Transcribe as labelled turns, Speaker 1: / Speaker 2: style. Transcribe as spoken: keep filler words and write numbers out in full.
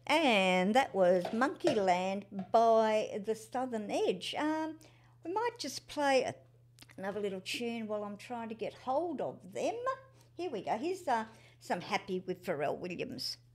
Speaker 1: And that was Monkeyland by the Southern Edge. Um, we might just play a, another little tune while I'm trying to get hold of them. Here we go. Here's uh, some Happy with Pharrell Williams.